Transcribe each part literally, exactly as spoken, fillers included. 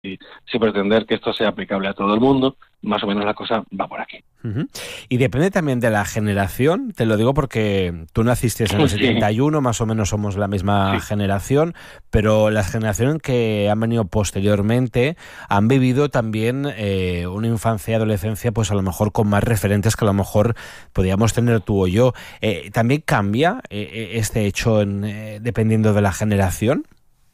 sin pretender que esto sea aplicable a todo el mundo, más o menos la cosa va por aquí. Uh-huh. Y depende también de la generación, te lo digo porque tú naciste en el Sí. setenta y uno, más o menos somos la misma Sí. generación, pero las generaciones que han venido posteriormente han vivido también eh, una infancia y adolescencia, pues a lo mejor con más referentes que a lo mejor podíamos tener tú o yo. Eh, ¿También cambia eh, este hecho en, eh, dependiendo de la generación?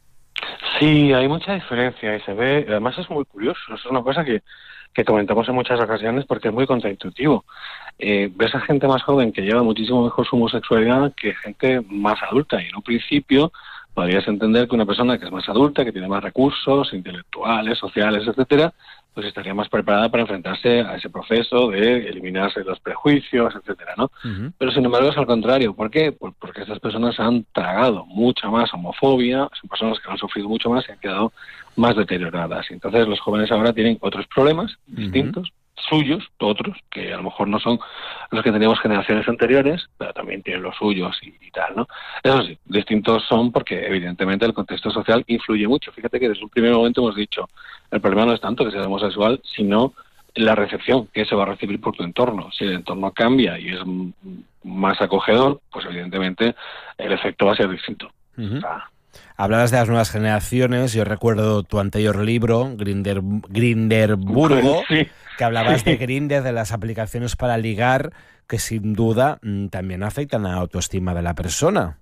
Sí, hay mucha diferencia y se ve, además es muy curioso, es una cosa que, que comentamos en muchas ocasiones porque es muy contraintuitivo. Eh, ves a gente más joven que lleva muchísimo mejor su homosexualidad que gente más adulta, y en un principio podrías entender que una persona que es más adulta, que tiene más recursos intelectuales, sociales, etcétera, pues estaría más preparada para enfrentarse a ese proceso de eliminarse los prejuicios, etcétera, ¿no? Uh-huh. Pero sin embargo es al contrario. ¿Por qué? Pues porque estas personas han tragado mucha más homofobia, son personas que han sufrido mucho más y han quedado más deterioradas. Entonces los jóvenes ahora tienen otros problemas distintos, uh-huh. suyos, otros, que a lo mejor no son los que teníamos generaciones anteriores, pero también tienen los suyos y, y tal, ¿no? Eso sí, distintos son porque evidentemente el contexto social influye mucho. Fíjate que desde un primer momento hemos dicho, el problema no es tanto que seas homosexual, sino la recepción que se va a recibir por tu entorno. Si el entorno cambia y es m- más acogedor, pues evidentemente el efecto va a ser distinto. Uh-huh. O sea, hablabas de las nuevas generaciones. Yo recuerdo tu anterior libro, Grinder, Grinderburgo, sí, que hablabas sí. de Grindr, de las aplicaciones para ligar, que sin duda mmm, también afectan a la autoestima de la persona.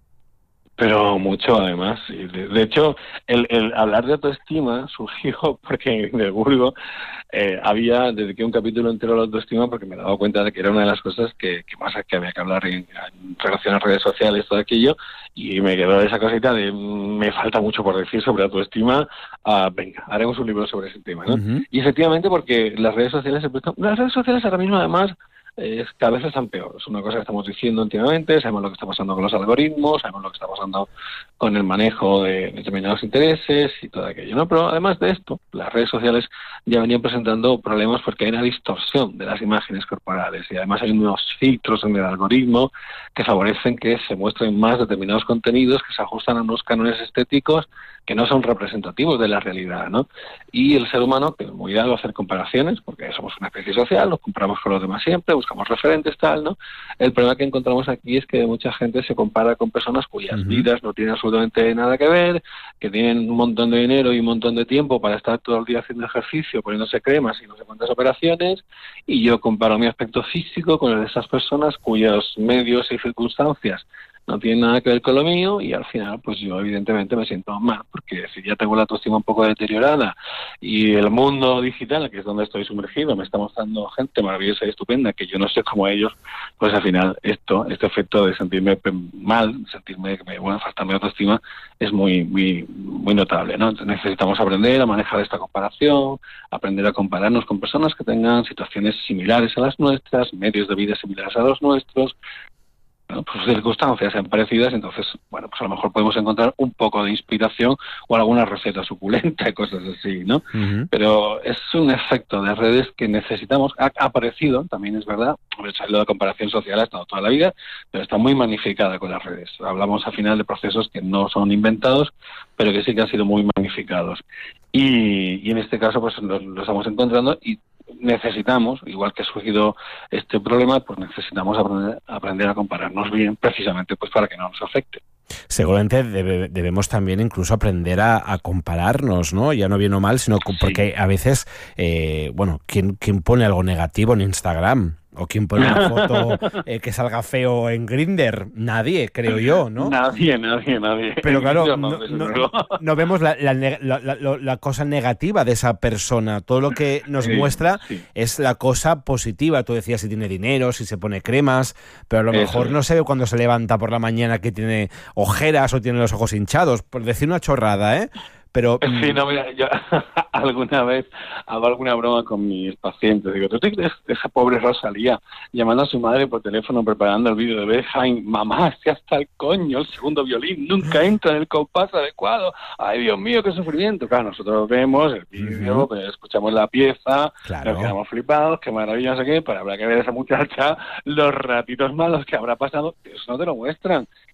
Pero mucho, además. Y de, de hecho, el, el hablar de autoestima surgió porque en Grindelburgo eh, había dediqué un capítulo entero a la autoestima porque me he dado cuenta de que era una de las cosas que, que más que había que hablar en, en relación a redes sociales, todo aquello, y me quedó esa cosita de me falta mucho por decir sobre autoestima. Uh, venga, haremos un libro sobre ese tema, ¿no? Uh-huh. Y efectivamente, porque las redes sociales se prestan, las redes sociales ahora mismo además es cada vez están peor. Es una cosa que estamos diciendo últimamente, sabemos lo que está pasando con los algoritmos, sabemos lo que está pasando con el manejo de determinados intereses y todo aquello, ¿no? Pero además de esto, las redes sociales ya venían presentando problemas porque hay una distorsión de las imágenes corporales y además hay unos filtros en el algoritmo que favorecen que se muestren más determinados contenidos que se ajustan a unos cánones estéticos que no son representativos de la realidad, ¿no? Y el ser humano, que es muy dado a hacer comparaciones, porque somos una especie social, nos comparamos con los demás siempre, buscamos referentes, tal, ¿no? El problema que encontramos aquí es que mucha gente se compara con personas cuyas uh-huh. vidas no tienen absolutamente nada que ver, que tienen un montón de dinero y un montón de tiempo para estar todo el día haciendo ejercicio, poniéndose cremas y no sé cuántas operaciones, y yo comparo mi aspecto físico con el de esas personas cuyos medios y circunstancias no tiene nada que ver con lo mío, y al final pues yo evidentemente me siento mal, porque si ya tengo la autoestima un poco deteriorada y el mundo digital, que es donde estoy sumergido, me está mostrando gente maravillosa y estupenda que yo no sé como ellos, pues al final esto, este efecto de sentirme mal, sentirme que me bueno, falta mi autoestima, es muy, muy, muy notable, ¿no? Entonces necesitamos aprender a manejar esta comparación, aprender a compararnos con personas que tengan situaciones similares a las nuestras, medios de vida similares a los nuestros, ¿no? Pues circunstancias sean parecidas, entonces, bueno, pues a lo mejor podemos encontrar un poco de inspiración o alguna receta suculenta y cosas así, ¿no? Uh-huh. Pero es un efecto de redes que necesitamos, ha aparecido, también es verdad, la comparación social ha estado toda la vida, pero está muy magnificada con las redes. Hablamos al final de procesos que no son inventados, pero que sí que han sido muy magnificados. Y, y en este caso, pues lo, lo estamos encontrando y necesitamos, igual que ha surgido este problema, pues necesitamos aprender, aprender a compararnos bien, precisamente pues para que no nos afecte. Seguramente debe, debemos también incluso aprender a, a compararnos, ¿no? Ya no bien o mal, sino porque sí. a veces, eh, bueno, ¿quién, ¿quién pone algo negativo en Instagram? ¿O quién pone una foto eh, que salga feo en Grindr? Nadie, creo yo, ¿no? Nadie, nadie, nadie. Pero claro, no, no, no vemos la, la, la, la, la cosa negativa de esa persona. Todo lo que nos sí, muestra sí. es la cosa positiva. Tú decías si tiene dinero, si se pone cremas, pero a lo Eso mejor es. no se ve cuando se levanta por la mañana que tiene ojeras o tiene los ojos hinchados. Por decir una chorrada, ¿eh? Pero, sí, no, mira, yo alguna vez hago alguna broma con mis pacientes. Digo, ¿tú te crees esa pobre Rosalía llamando a su madre por teléfono preparando el vídeo de Behind? Mamá, estoy hasta el coño, el segundo violín nunca entra en el compás adecuado. Ay, Dios mío, qué sufrimiento. Claro, nosotros vemos el vídeo, uh-huh. escuchamos la pieza, claro. nos quedamos flipados, qué maravilla, no sé qué, pero habrá que ver a esa muchacha los ratitos malos que habrá pasado, eso no te lo muestran.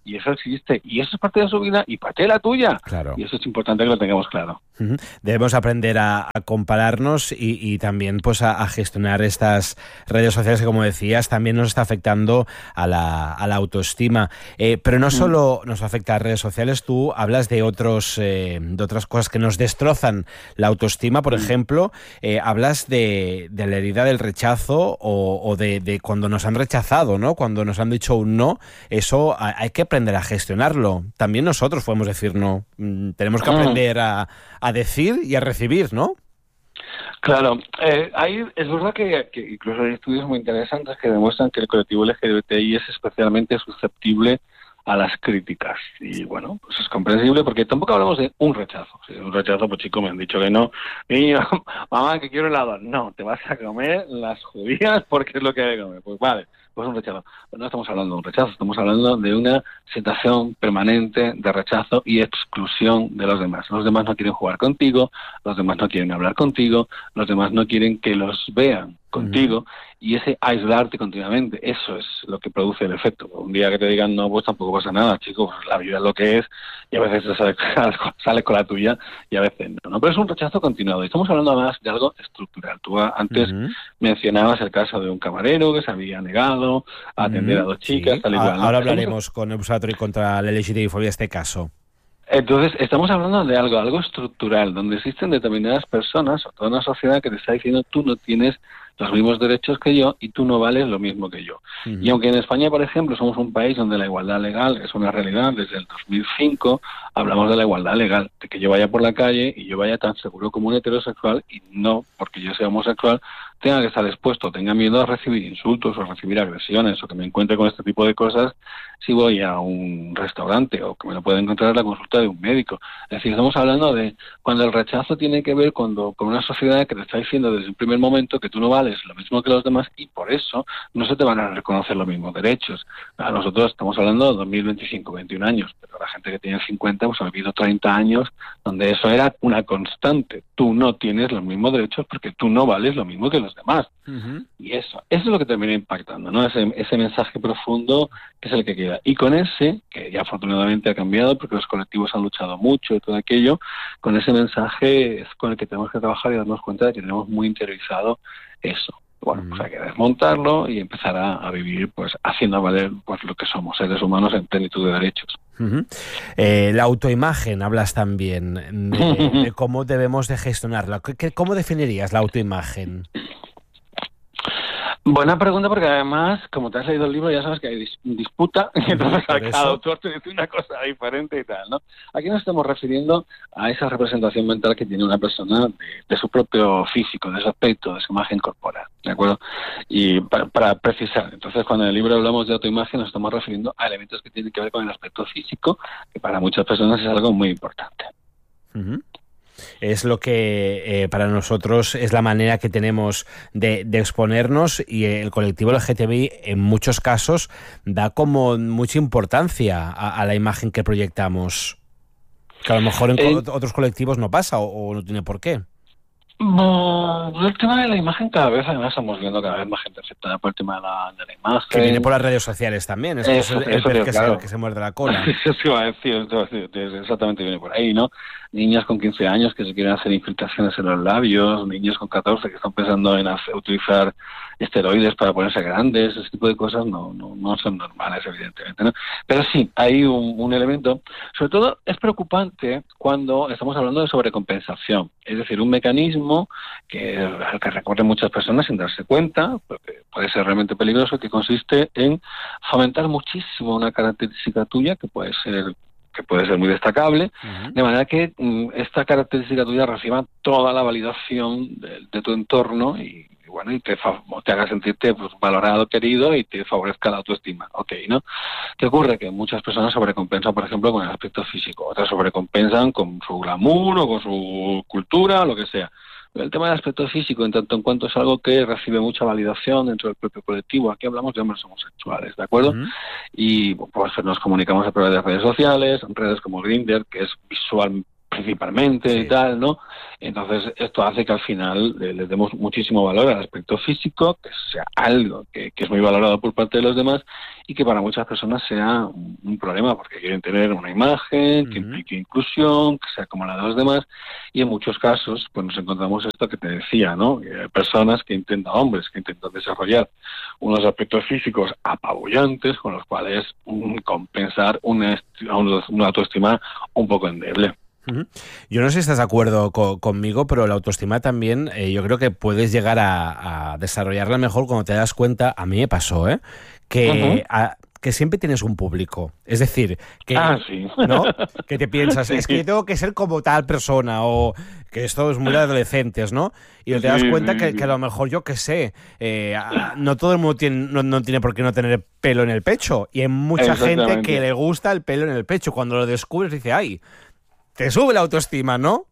y eso existe, y eso es parte de su vida y parte de la tuya. Claro. Y eso es importante que lo tengamos claro. Uh-huh. Debemos aprender a, a compararnos y, y también pues a, a gestionar estas redes sociales que, como decías, también nos está afectando a la, a la autoestima. Eh, pero no solo nos afecta a redes sociales, tú hablas de otros eh, de otras cosas que nos destrozan la autoestima. Por ejemplo, eh, hablas de, de la herida del rechazo o, o de, de cuando nos han rechazado, ¿no? Cuando nos han dicho un no, eso hay que aprender a gestionarlo. También nosotros podemos decir no. Tenemos que aprender a, a decir y a recibir, ¿no? Claro, eh, ahí es verdad que, que incluso hay estudios muy interesantes que demuestran que el colectivo L G B T I es especialmente susceptible a las críticas. Y bueno, pues es comprensible porque tampoco hablamos de un rechazo. Si es un rechazo, pues chico, me han dicho que no. Niño, mamá, que quiero helado. No, te vas a comer las judías porque es lo que hay que comer. Pues vale, pues un rechazo. Pero no estamos hablando de un rechazo, estamos hablando de una situación permanente de rechazo y exclusión de los demás. Los demás no quieren jugar contigo, los demás no quieren hablar contigo, los demás no quieren que los vean contigo, uh-huh. y ese aislarte continuamente, eso es lo que produce el efecto. Un día que te digan no, pues tampoco pasa nada, chicos, la vida es lo que es, y a veces te sales, sales con la tuya, y a veces no, no. Pero es un rechazo continuado, y estamos hablando además de algo estructural. Tú antes uh-huh. mencionabas el caso de un camarero que se había negado a atender uh-huh. a dos chicas, sí. tal y cual. Ahora ¿no? hablaremos con el Observatorio contra la L G B T I fobia este caso. Entonces, estamos hablando de algo, algo estructural, donde existen determinadas personas o toda una sociedad que te está diciendo tú no tienes los mismos derechos que yo y tú no vales lo mismo que yo. Uh-huh. Y aunque en España, por ejemplo, somos un país donde la igualdad legal es una realidad, desde el dos mil cinco hablamos de la igualdad legal, de que yo vaya por la calle y yo vaya tan seguro como un heterosexual y no, porque yo sea homosexual, tenga que estar expuesto, tenga miedo a recibir insultos o a recibir agresiones o que me encuentre con este tipo de cosas si voy a un restaurante o que me lo pueda encontrar en la consulta de un médico. Es decir, estamos hablando de cuando el rechazo tiene que ver cuando, con una sociedad que te está diciendo desde el primer momento que tú no vales lo mismo que los demás y por eso no se te van a reconocer los mismos derechos. A nosotros estamos hablando de dos mil veinticinco, veintiún años, pero la gente que tiene cincuenta pues ha vivido treinta años donde eso era una constante. Tú no tienes los mismos derechos porque tú no vales lo mismo que los demás. Uh-huh. Y eso, eso es lo que termina impactando, ¿no? Ese, ese mensaje profundo que es el que queda. Y con ese, que ya afortunadamente ha cambiado porque los colectivos han luchado mucho y todo aquello, con ese mensaje es con el que tenemos que trabajar y darnos cuenta de que tenemos muy interiorizado eso. Bueno, uh-huh. pues hay que desmontarlo y empezar a, a vivir pues haciendo valer pues lo que somos, seres humanos en plenitud de derechos. Uh-huh. Eh, la autoimagen, hablas también de, de cómo debemos de gestionarla. ¿Cómo definirías la autoimagen? Buena pregunta, porque además, como te has leído el libro, ya sabes que hay dis- disputa, y entonces a cada autor te dice una cosa diferente y tal, ¿no? Aquí nos estamos refiriendo a esa representación mental que tiene una persona de, de su propio físico, de su aspecto, de su imagen corporal, ¿de acuerdo? Y para, para precisar, entonces cuando en el libro hablamos de autoimagen nos estamos refiriendo a elementos que tienen que ver con el aspecto físico, que para muchas personas es algo muy importante. Uh-huh. Es lo que eh, para nosotros es la manera que tenemos de, de exponernos y el colectivo L G B T I en muchos casos da como mucha importancia a, a la imagen que proyectamos, que a lo mejor en eh, co- otros colectivos no pasa o, o no tiene por qué. Bueno, el tema de la imagen cada vez además estamos viendo cada vez más gente afectada por el tema de la, de la imagen. Que viene por las redes sociales también, es, eso, es el, el pez que, claro. se, que se muerde la cola. Eso sí iba a decir, exactamente viene por ahí, ¿no? Niñas con quince años que se quieren hacer infiltraciones en los labios, niños con catorce que están pensando en hacer, utilizar esteroides para ponerse grandes, ese tipo de cosas no, no, no son normales, evidentemente, ¿no? Pero sí, hay un, un elemento, sobre todo es preocupante cuando estamos hablando de sobrecompensación, es decir, un mecanismo que al que recurren muchas personas sin darse cuenta, porque puede ser realmente peligroso, que consiste en fomentar muchísimo una característica tuya que puede ser que puede ser muy destacable, uh-huh. de manera que um, esta característica tuya reciba toda la validación de, de tu entorno y, y bueno, y te, te haga sentirte pues, valorado, querido y te favorezca la autoestima. Ok, ¿no? ¿Qué ocurre? Que muchas personas sobrecompensan, por ejemplo, con el aspecto físico, otras sobrecompensan con su glamour o con su cultura o lo que sea. El tema del aspecto físico, en tanto en cuanto es algo que recibe mucha validación dentro del propio colectivo, aquí hablamos de hombres homosexuales, ¿de acuerdo? Uh-huh. Y pues nos comunicamos a través de redes sociales, redes como Grindr, que es visual principalmente sí. y tal, ¿no? Entonces esto hace que al final le, le demos muchísimo valor al aspecto físico, que sea algo que, que es muy valorado por parte de los demás y que para muchas personas sea un, un problema porque quieren tener una imagen que uh-huh. implique inclusión, que sea como la de los demás, y en muchos casos pues nos encontramos esto que te decía, ¿no? Hay personas que intentan, hombres que intentan desarrollar unos aspectos físicos apabullantes con los cuales um, compensar una, una autoestima un poco endeble. Uh-huh. Yo no sé si estás de acuerdo co- conmigo, pero la autoestima también, eh, yo creo que puedes llegar a, a desarrollarla mejor cuando te das cuenta, a mí me pasó, ¿eh? que, uh-huh. a, que siempre tienes un público. Es decir, que, ah, sí. ¿no? que te piensas, sí. es que yo tengo que ser como tal persona, o que esto es muy de adolescentes, ¿no? Y te das sí, cuenta sí, que, sí. que a lo mejor, yo qué sé, eh, no todo el mundo tiene, no, no tiene por qué no tener pelo en el pecho, y hay mucha gente que le gusta el pelo en el pecho. Cuando lo descubres dice, ay, te sube la autoestima, ¿no?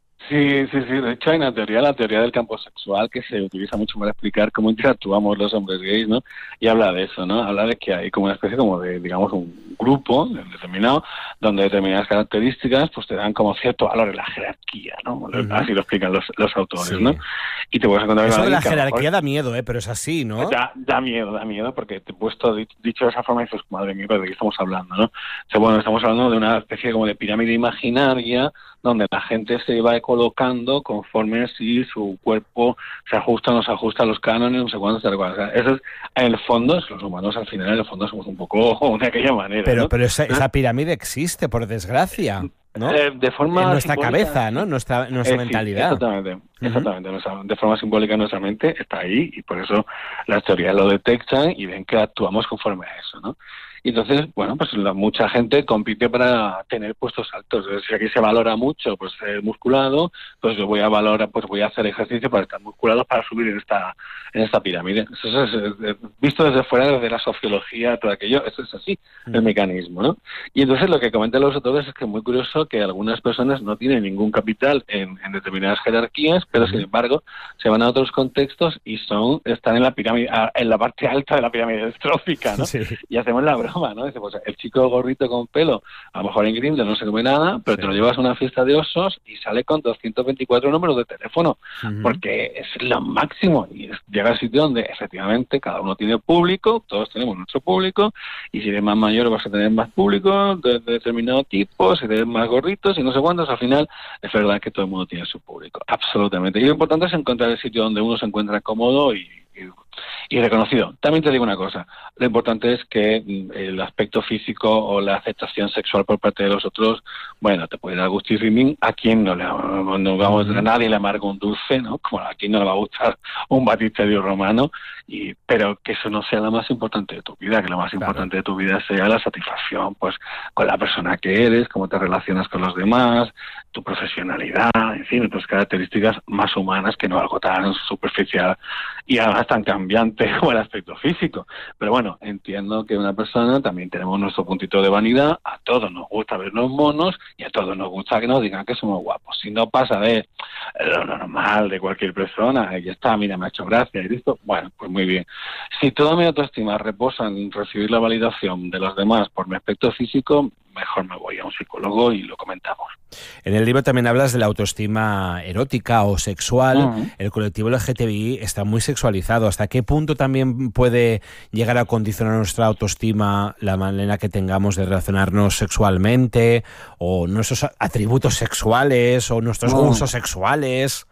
Sí, sí, sí. De hecho hay una teoría, la teoría del campo sexual, que se utiliza mucho para explicar cómo interactuamos los hombres gays, ¿no? Y habla de eso, ¿no? Habla de que hay como una especie como de, digamos, un grupo determinado, donde determinadas características pues te dan como cierto valor en la jerarquía, ¿no? Uh-huh. Así lo explican los, los autores, sí. ¿no? Y te puedes encontrar... Eso de la jerarquía mejor, da miedo, ¿eh? Pero es así, ¿no? Da, da miedo, da miedo, porque te he puesto, dicho de esa forma, y dices, madre mía, ¿de qué estamos hablando, no? O sea, bueno, estamos hablando de una especie como de pirámide imaginaria, donde la gente se va colocando conforme si su cuerpo se ajusta o no se ajusta a los cánones, no sé cuánto, tal cual. O sea, eso es, en el fondo, los humanos al final, en el fondo, somos un poco de aquella manera. Pero, ¿no? pero esa, esa pirámide existe, por desgracia, ¿no? Eh, de forma en nuestra simbólica, cabeza, ¿no? Nuestra, nuestra eh, mentalidad. Sí, exactamente, uh-huh. exactamente. Nuestra, de forma simbólica nuestra mente está ahí, y por eso las teorías lo detectan y ven que actuamos conforme a eso, ¿no? Y entonces, bueno, pues la, mucha gente compite para tener puestos altos. Es decir, si aquí se valora mucho pues ser musculado, pues yo voy a valorar, pues voy a hacer ejercicio para estar musculado para subir en esta en esta pirámide. Eso es, es, es visto desde fuera, desde la sociología, todo aquello, eso es así, mm. el mecanismo, ¿no? Y entonces lo que comentan los autores es que es muy curioso que algunas personas no tienen ningún capital en, en determinadas jerarquías, pero mm. sin embargo se van a otros contextos y son están en la pirámide, en la parte alta de la pirámide estrófica, ¿no? Sí. Y hacemos la broma, ¿no? Dice, pues el chico gorrito con pelo, a lo mejor en Grindr no se come nada, pero sí. te lo llevas a una fiesta de osos y sale con doscientos veinticuatro números de teléfono, uh-huh. porque es lo máximo. Y es, llega al sitio donde efectivamente cada uno tiene público, todos tenemos nuestro público, y si eres más mayor vas a tener más público de, de determinado tipo, si eres más gorritos y no sé cuántos, al final es verdad que todo el mundo tiene su público, absolutamente. Y lo importante es encontrar el sitio donde uno se encuentra cómodo y y reconocido. También te digo una cosa, lo importante es que el aspecto físico o la aceptación sexual por parte de los otros, bueno, te puede dar gusto y rimín, a quien no le no vamos a nadie le amarga un dulce, ¿no? Como a quien no le va a gustar un batisterio romano, y pero que eso no sea lo más importante de tu vida, que lo más claro. importante de tu vida sea la satisfacción, pues, con la persona que eres, cómo te relacionas con los demás, tu profesionalidad, en fin, otras características más humanas que no algo tan superficial y además tan cambiante como el aspecto físico. Pero bueno, entiendo que una persona también tenemos nuestro puntito de vanidad, a todos nos gusta vernos monos y a todos nos gusta que nos digan que somos guapos. Si no pasa de lo normal de cualquier persona, y ya está, mira, me ha hecho gracia y listo, bueno, pues muy bien. Si toda mi autoestima reposa en recibir la validación de los demás por mi aspecto físico, mejor me voy a un psicólogo y lo comentamos. En el libro también hablas de la autoestima erótica o sexual. Uh-huh. El colectivo L G T B I está muy sexualizado. ¿Hasta qué punto también puede llegar a condicionar nuestra autoestima la manera que tengamos de relacionarnos sexualmente, o nuestros atributos sexuales, o nuestros uh-huh. gustos sexuales?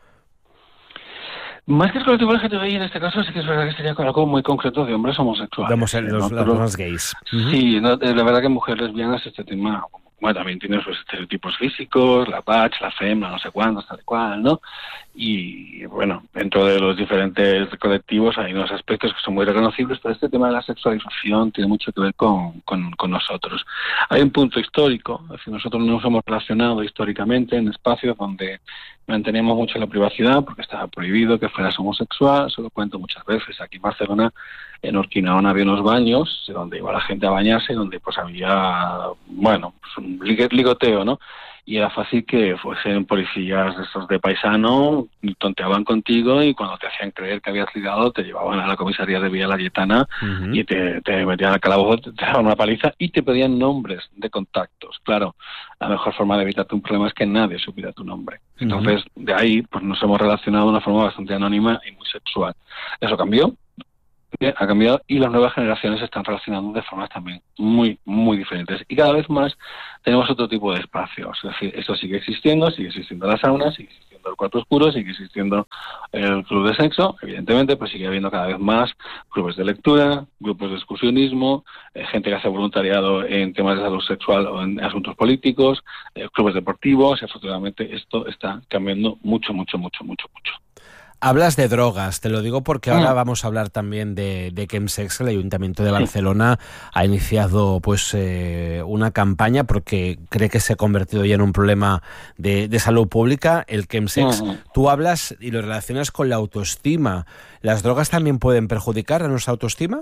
Más que el colectivo L G T B I, en este caso sí que es verdad que sería algo muy concreto de hombres homosexuales. Vamos a los, ¿no? los gays. Uh-huh. Sí, no, la verdad que en mujeres lesbianas este tema, bueno, también tiene sus estereotipos físicos, la bach, la femme, no sé cuándo, tal cual, ¿no? Y bueno, dentro de los diferentes colectivos hay unos aspectos que son muy reconocibles, pero este tema de la sexualización tiene mucho que ver con, con, con nosotros. Hay un punto histórico, es decir, nosotros nos hemos relacionado históricamente en espacios donde manteníamos mucho la privacidad porque estaba prohibido que fueras homosexual. Eso lo cuento muchas veces. Aquí en Barcelona, en Urquinaona, había unos baños donde iba la gente a bañarse, donde pues había, bueno, pues un ligoteo, ¿no? y era fácil que fuesen policías de estos de paisano, tonteaban contigo y cuando te hacían creer que habías ligado te llevaban a la comisaría de Villa Layetana uh-huh. y te, te metían al calabozo, te daban una paliza y te pedían nombres de contactos. Claro, la mejor forma de evitarte un problema es que nadie supiera tu nombre. Entonces, uh-huh. de ahí pues nos hemos relacionado de una forma bastante anónima y muy sexual. Eso cambió. Ha cambiado y las nuevas generaciones se están relacionando de formas también muy, muy diferentes. Y cada vez más tenemos otro tipo de espacios. Es decir, esto sigue existiendo, sigue existiendo la sauna, sigue existiendo el cuarto oscuro, sigue existiendo el club de sexo, evidentemente, pues sigue habiendo cada vez más clubes de lectura, grupos de excursionismo, eh, gente que hace voluntariado en temas de salud sexual o en asuntos políticos, eh, clubes deportivos, y afortunadamente esto está cambiando mucho, mucho, mucho, mucho, mucho. Hablas de drogas, te lo digo porque ahora vamos a hablar también de, de Chemsex. El Ayuntamiento de Barcelona sí. ha iniciado pues eh, una campaña porque cree que se ha convertido ya en un problema de, de salud pública, el Chemsex. Uh-huh. Tú hablas y lo relacionas con la autoestima. ¿Las drogas también pueden perjudicar a nuestra autoestima?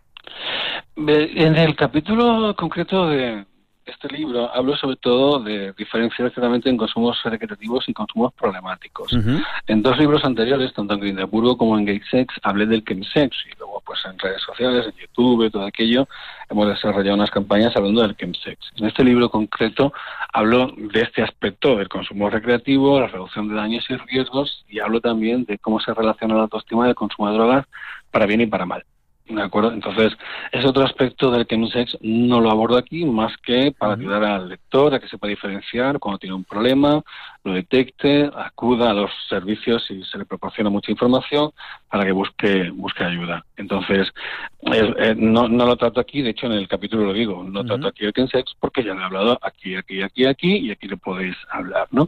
En el capítulo concreto de este libro hablo sobre todo de diferenciar claramente en consumos recreativos y consumos problemáticos. Uh-huh. En dos libros anteriores, tanto en Grindelburgo como en Gay Sex, hablé del chemsex y luego pues en redes sociales, en YouTube, todo aquello, hemos desarrollado unas campañas hablando del chemsex. En este libro concreto hablo de este aspecto del consumo recreativo, la reducción de daños y riesgos, y hablo también de cómo se relaciona la autoestima del consumo de drogas para bien y para mal. ¿De acuerdo? Entonces, ese otro aspecto del chemsex no lo abordo aquí, más que para ayudar al lector a que sepa diferenciar cuando tiene un problema, lo detecte, acuda a los servicios y se le proporciona mucha información para que busque busque ayuda. Entonces, eh, eh, no, no lo trato aquí, de hecho en el capítulo lo digo, no uh-huh. trato aquí el chemsex porque ya lo he hablado aquí, aquí, aquí, aquí y aquí lo podéis hablar, ¿no?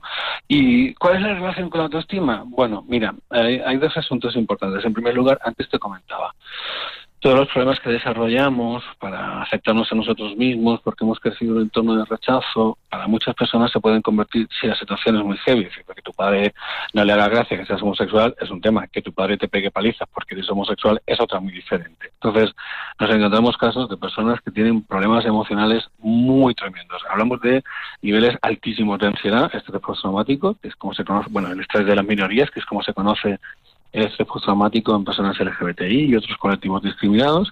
¿Y cuál es la relación con la autoestima? Bueno, mira, hay, hay dos asuntos importantes. En primer lugar, antes te comentaba, todos los problemas que desarrollamos para aceptarnos a nosotros mismos, porque hemos crecido en un entorno de rechazo, para muchas personas se pueden convertir, si la situación es muy heavy, porque tu padre no le haga gracia que seas homosexual, es un tema, que tu padre te pegue palizas porque eres homosexual es otra muy diferente. Entonces, nos encontramos casos de personas que tienen problemas emocionales muy tremendos. Hablamos de niveles altísimos de ansiedad, estrés postraumático, que es como se conoce, bueno, el estrés de las minorías, que es como se conoce el estrés postraumático en personas L G B T I y otros colectivos discriminados,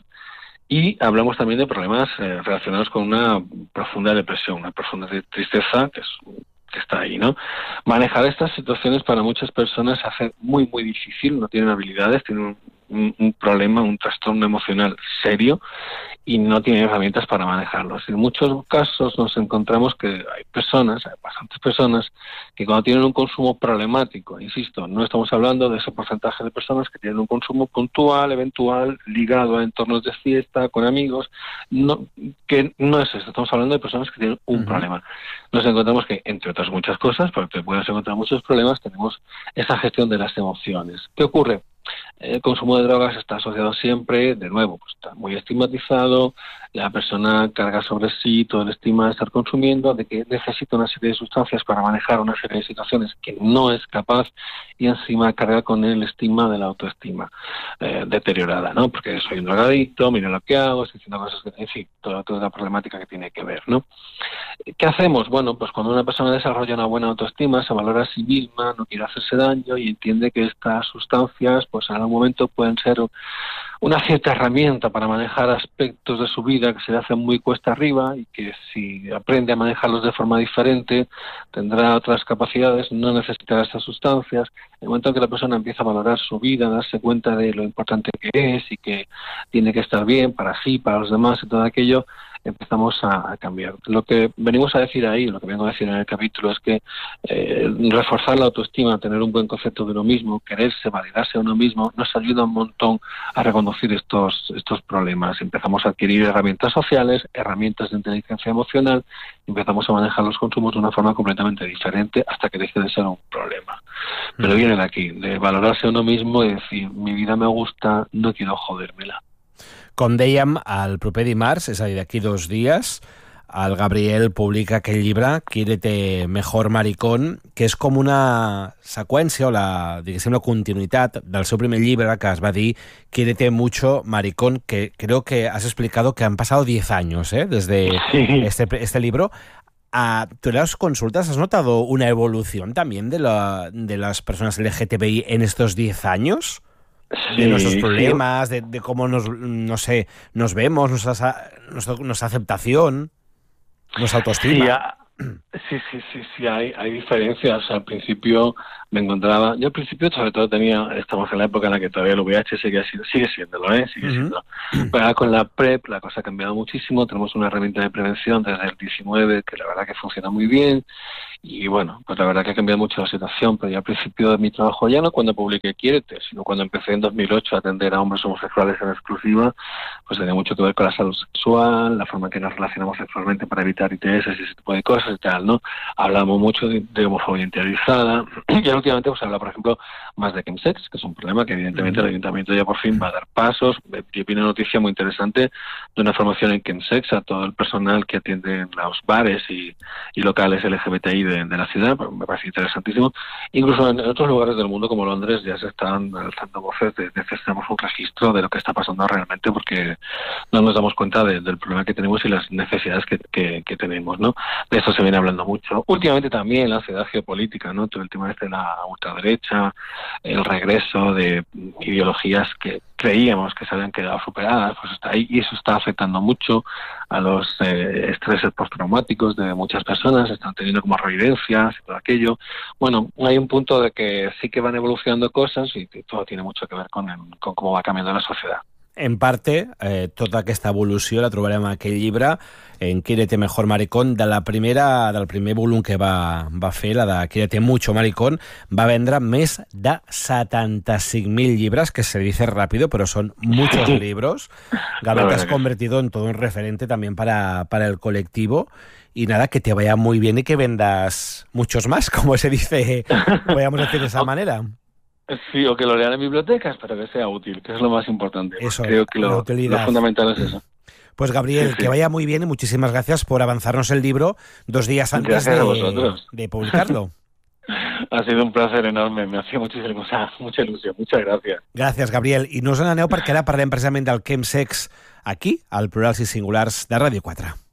y hablamos también de problemas eh, relacionados con una profunda depresión, una profunda tristeza que, es, que está ahí, ¿no? Manejar estas situaciones para muchas personas se hace muy, muy difícil, no tienen habilidades, tienen un, un, un problema, un trastorno emocional serio y no tienen herramientas para manejarlos. En muchos casos nos encontramos que hay personas, hay bastantes personas, que cuando tienen un consumo problemático, insisto, no estamos hablando de ese porcentaje de personas que tienen un consumo puntual, eventual, ligado a entornos de fiesta, con amigos, no, que no es esto, estamos hablando de personas que tienen un uh-huh. problema. Nos encontramos que, entre otras muchas cosas, porque te puedes encontrar muchos problemas, tenemos esa gestión de las emociones. ¿Qué ocurre? El consumo de drogas está asociado siempre, de nuevo, pues está muy estigmatizado, la persona carga sobre sí todo el estigma de estar consumiendo, de que necesita una serie de sustancias para manejar una serie de situaciones que no es capaz, y encima carga con el estigma de la autoestima eh, deteriorada, ¿no? Porque soy un drogadicto, mira lo que hago, estoy haciendo cosas que, en fin, toda, toda la problemática que tiene que ver, ¿no? ¿Qué hacemos? Bueno, pues cuando una persona desarrolla una buena autoestima, se valora a sí misma, no quiere hacerse daño y entiende que estas sustancias, pues en algún momento pueden ser una cierta herramienta para manejar aspectos de su vida que se le hacen muy cuesta arriba y que si aprende a manejarlos de forma diferente tendrá otras capacidades, no necesitará estas sustancias. En el momento en que la persona empieza a valorar su vida, a darse cuenta de lo importante que es y que tiene que estar bien para sí, para los demás y todo aquello, empezamos a, a cambiar. Lo que venimos a decir ahí, lo que vengo a decir en el capítulo es que eh, reforzar la autoestima, tener un buen concepto de uno mismo, quererse, validarse a uno mismo, nos ayuda un montón a reconocer estos, estos problemas. Empezamos a adquirir herramientas sociales, herramientas de inteligencia emocional, empezamos a manejar los consumos de una forma completamente diferente hasta que deje de ser un problema. Pero viene de aquí, de valorarse a uno mismo y decir, mi vida me gusta, no quiero jodérmela. Com dèiem, el proper dimarts, és a dir, d'aquí dos dies, el Gabriel publica aquell llibre, Quiérete mejor maricón, que és com una seqüència o la, diguéssim, la continuïtat del seu primer llibre, que es va dir Quiérete mucho maricón, que creo que has explicado que han pasado diez años, ¿eh?, desde sí. este, este libro. a, ¿tú en las consultas has notado una evolución también de, la, de las personas L G T B I en estos diez años? De sí, nuestros problemas, sí. de, de cómo nos, no sé, nos vemos, nuestra, nuestra, nuestra aceptación, nuestra autoestima. Sí, a... Sí, sí, sí, sí, hay, hay diferencias. Al principio me encontraba, yo al principio sobre todo tenía, estamos en la época en la que todavía el V I H sigue, sigue siéndolo, ¿eh? Sigue uh-huh. siendo. Pero ahora con la PrEP la cosa ha cambiado muchísimo, tenemos una herramienta de prevención desde el diecinueve que la verdad que funciona muy bien. Y bueno, pues la verdad que ha cambiado mucho la situación, pero ya al principio de mi trabajo, ya no cuando publiqué Quiérete, sino cuando empecé en dos mil ocho a atender a hombres homosexuales en exclusiva, pues tenía mucho que ver con la salud sexual, la forma en que nos relacionamos sexualmente para evitar I T S y ese tipo de cosas y tal, ¿no? Hablamos mucho de, de homofobia interiorizada, y últimamente pues habla, por ejemplo, más de chemsex, que es un problema que evidentemente el Ayuntamiento ya por fin va a dar pasos. Yo vi una noticia muy interesante de una formación en chemsex a todo el personal que atiende en los bares y, y locales L G B T I de, de la ciudad, me parece interesantísimo. Incluso en otros lugares del mundo como Londres ya se están alzando voces de necesitamos un registro de lo que está pasando realmente, porque no nos damos cuenta de, del problema que tenemos y las necesidades que, que, que tenemos, ¿no? De eso se viene hablando mucho. Últimamente también la ciudad geopolítica, ¿no? Todo el tema este de la ultraderecha, el regreso de ideologías que creíamos que se habían quedado superadas, pues está ahí, y eso está afectando mucho a los eh, estreses postraumáticos de muchas personas, están teniendo como revivencias y todo aquello. Bueno, hay un punto de que sí que van evolucionando cosas y todo tiene mucho que ver con, el, con cómo va cambiando la sociedad. En parte, eh, tota aquesta evolució la trobarem en aquell llibre, en Quiérete mejor maricón, de la primera, del primer volum que va, va fer, la de Quiérete mucho maricón, va vendre més de setanta-cinc mil llibres, que se dice rápido, pero son muchos libros. Gabriel, te has convertido en todo un referente también para, para el colectivo. Y nada, que te vaya muy bien y que vendas muchos más, como se dice, podríamos decir de esa manera. Sí, o que lo lean en bibliotecas, pero que sea útil, que es lo más importante. Eso, creo que lo, lo fundamental es eso. Pues Gabriel, sí, sí. que vaya muy bien y muchísimas gracias por avanzarnos el libro dos días antes de, de publicarlo. Ha sido un placer enorme, me hacía muchísima, mucha ilusión. Muchas gracias. Gràcies, Gabriel. I no us n'aneu perquè ara parlem precisament del chemsex aquí, al Plurals i Singulars de Ràdio quatre.